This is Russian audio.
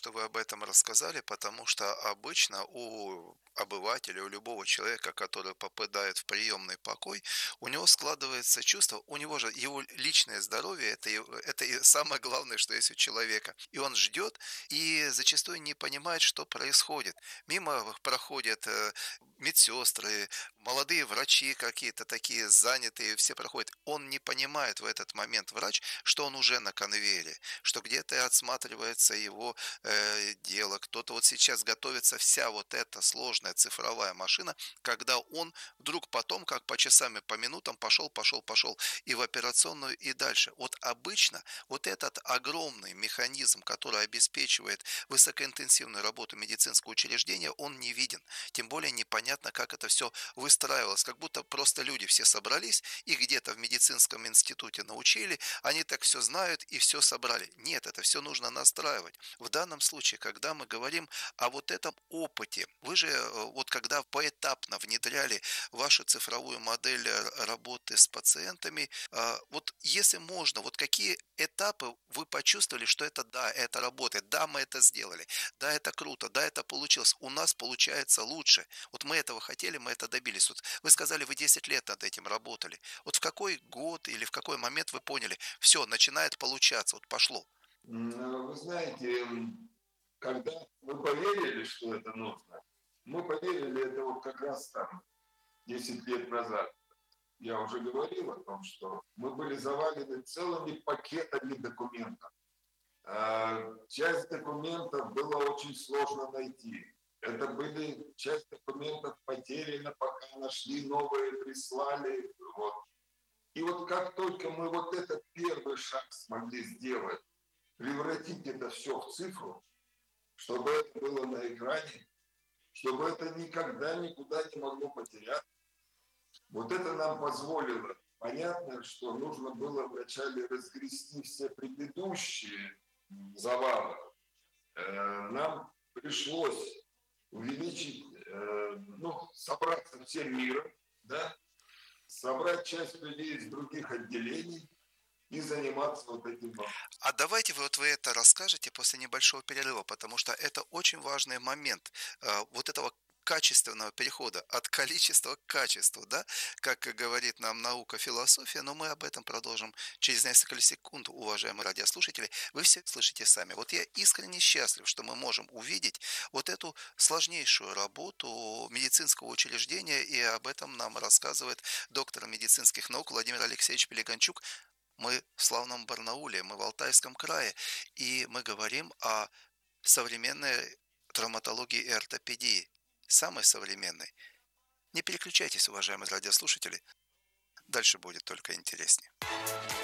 что вы об этом рассказали, потому что обычно у обывателя, у любого человека, который попадает в приемный покой, у него складывается чувство, у него же его личное здоровье, это и самое главное, что есть у человека. И он ждет и зачастую не понимает, что происходит. Мимо проходят медсестры, молодые врачи какие-то такие занятые, все проходят. Он не понимает в этот момент, врач, что он уже на конвейере, что где-то отсматривается его дело, кто-то вот сейчас готовится вся вот эта сложная цифровая машина, когда он вдруг потом, как по часам и по минутам, пошел и в операционную, и дальше. Вот обычно вот этот огромный механизм, который обеспечивает высокоинтенсивную работу медицинского учреждения, он не виден. Тем более непонятно, как это все выстраивалось, как будто просто люди все собрались и где-то в медицинском институте научили, они так все знают и все собрали. Нет, это все нужно настраивать. В данном случае, когда мы говорим о вот этом опыте, вы же вот когда поэтапно внедряли вашу цифровую модель работы с пациентами, вот если можно, вот какие этапы вы почувствовали, что это да, это работает, да, мы это сделали, да, это круто, да, это получилось, у нас получается лучше. Вот мы этого хотели, мы это добились. Вот вы сказали, вы 10 лет над этим работали. Вот в какой год или в какой момент вы поняли, все, начинает получаться, вот пошло? Вы знаете, когда мы поверили, что это нужно, мы поверили это вот как раз там 10 лет назад. Я уже говорил о том, что мы были завалены целыми пакетами документов. Часть документов было очень сложно найти. Это были часть документов потеряна, пока нашли новые, прислали. Вот. И вот как только мы вот этот первый шаг смогли сделать, превратить это все в цифру, чтобы это было на экране, чтобы это никогда никуда не могло потеряться, вот это нам позволило. Понятно, что нужно было вначале разгрести все предыдущие завалы. Нам пришлось увеличить, собраться всем миром, да, собрать часть людей из других отделений и заниматься вот этим вопросом. А давайте вы это расскажете после небольшого перерыва, потому что это очень важный момент вот этого качественного перехода от количества к качеству, да, как говорит нам наука, философия, но мы об этом продолжим через несколько секунд, уважаемые радиослушатели. Вы все слышите сами. Вот я искренне счастлив, что мы можем увидеть вот эту сложнейшую работу медицинского учреждения, и об этом нам рассказывает доктор медицинских наук Владимир Алексеевич Пелеганчук. Мы в славном Барнауле, мы в Алтайском крае, и мы говорим о современной травматологии и ортопедии, самой современной. Не переключайтесь, уважаемые радиослушатели, дальше будет только интереснее.